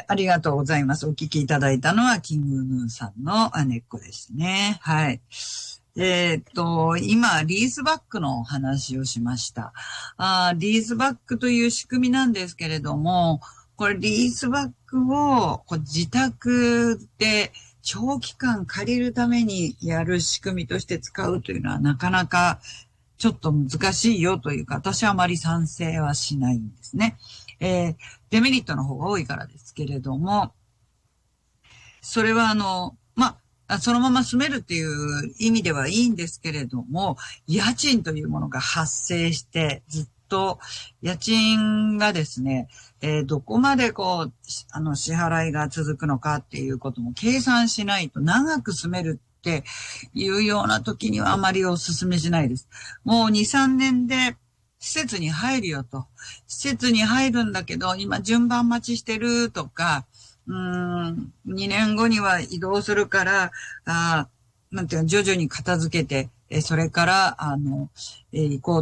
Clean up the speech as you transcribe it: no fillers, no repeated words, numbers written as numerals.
ありがとうございます。お聞きいただいたのは、キングヌーさんの根っこですね。はい。今、リースバックのお話をしました。リースバックという仕組みなんですけれども、これリースバックを自宅で長期間借りるためにやる仕組みとして使うというのはなかなかちょっと難しいよというか、私はあまり賛成はしないんですね。デメリットの方が多いからですけれども、それはそのまま住めるっていう意味ではいいんですけれども、家賃というものが発生して、ずっと家賃がですね、どこまで支払いが続くのかっていうことも計算しないと長く住めるっていうような時にはあまりお勧めしないです。もう2、3年で施設に入るよと。施設に入るんだけど、今順番待ちしてるとか、2年後には移動するから、なんていうの、徐々に片付けて、それから、行こう